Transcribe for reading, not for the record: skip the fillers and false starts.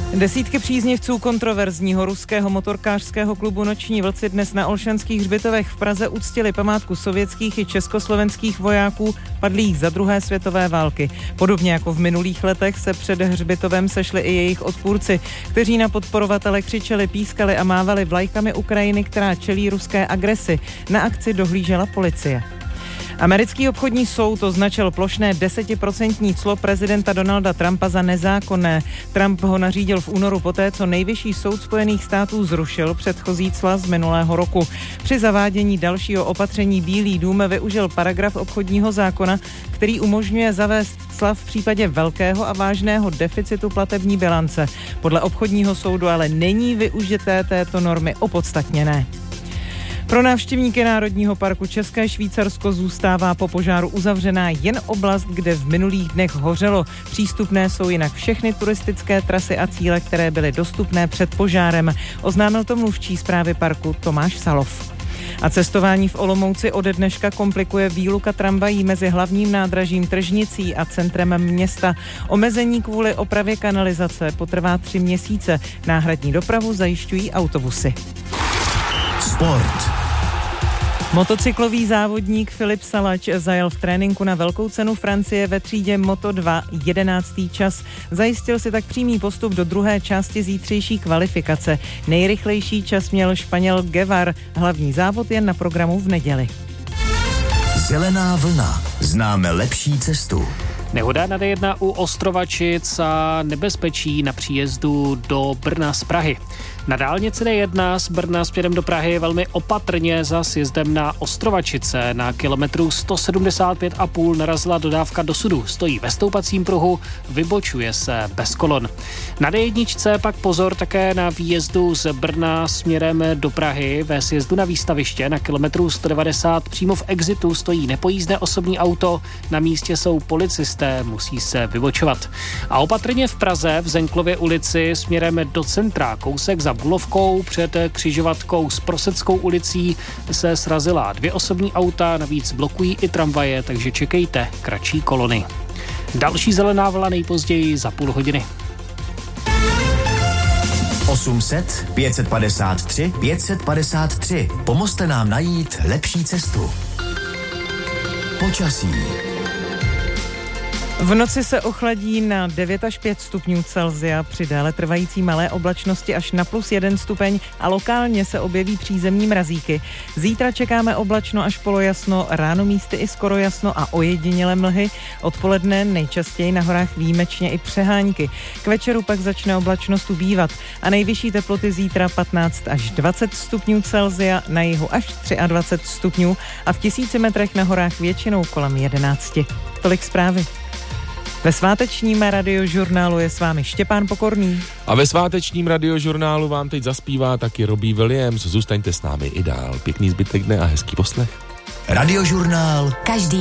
Desítky příznivců kontroverzního ruského motorkářského klubu Noční vlci dnes na Olšanských hřbitovech v Praze uctili památku sovětských i československých vojáků padlých za druhé světové války. Podobně jako v minulých letech se před hřbitovem sešli i jejich odpůrci, kteří na podporovatele křičeli, pískali a mávali vlajkami Ukrajiny, která čelí ruské agresi. Na akci dohlížela policie. Americký obchodní soud označil plošné 10% clo prezidenta Donalda Trumpa za nezákonné. Trump ho nařídil v únoru poté, co nejvyšší soud Spojených států zrušil předchozí cla z minulého roku. Při zavádění dalšího opatření Bílý dům využil paragraf obchodního zákona, který umožňuje zavést cla v případě velkého a vážného deficitu platební bilance. Podle obchodního soudu ale není využité této normy opodstatněné. Pro návštěvníky Národního parku České Švýcarsko zůstává po požáru uzavřená jen oblast, kde v minulých dnech hořelo. Přístupné jsou jinak všechny turistické trasy a cíle, které byly dostupné před požárem. Oznámil to mluvčí správy parku Tomáš Salov. A cestování v Olomouci ode dneška komplikuje výluka tramvají mezi hlavním nádražím Tržnicí a centrem města. Omezení kvůli opravě kanalizace potrvá 3 měsíce. Náhradní dopravu zajišťují autobusy. Sport. Motocyklový závodník Filip Salač zajel v tréninku na velkou cenu Francie ve třídě Moto2 11. čas. Zajistil si tak přímý postup do druhé části zítřejší kvalifikace. Nejrychlejší čas měl Španěl Guevar. Hlavní závod je na programu v neděli. Zelená vlna. Známe lepší cestu. Nehoda na D1 u Ostrovačic a nebezpečí na příjezdu do Brna z Prahy. Na dálnici D1 z Brna směrem do Prahy velmi opatrně za sjezdem na Ostrovačice. Na kilometru 175,5 narazila dodávka do sudu. Stojí ve stoupacím pruhu, vybočuje se bez kolon. Na D1 pak pozor také na výjezdu z Brna směrem do Prahy. Ve sjezdu na Výstaviště na kilometru 190 přímo v exitu stojí nepojízdné osobní auto. Na místě jsou policisté, musí se vybočovat. A opatrně v Praze v Zenklově ulici směrem do centra, kousek za Bulovkou před křižovatkou s Proseckou ulicí se srazila 2 osobní auta, navíc blokují i tramvaje, takže čekejte kratší kolony. Další zelená vlna nejpozději za půl hodiny. 800 553 553. Pomozte nám najít lepší cestu. Počasí. V noci se ochladí na 9 až 5 stupňů Celsia při déle trvající malé oblačnosti až na +1 stupeň a lokálně se objeví přízemní mrazíky. Zítra čekáme oblačno až polojasno, ráno místy i skoro jasno a ojedinělé mlhy. Odpoledne nejčastěji na horách výjimečně i přehánky. K večeru pak začne oblačnost ubývat a nejvyšší teploty zítra 15 až 20 stupňů Celsia, na jihu až 23 stupňů a v 1000 metrech na horách většinou kolem 11. Tolik zprávy. Ve svátečním radiožurnálu je s vámi Štěpán Pokorný. A ve svátečním radiožurnálu vám teď zaspívá taky Robbie Williams. Zůstaňte s námi i dál. Pěkný zbytek dne a hezký poslech. Radiožurnál. Každý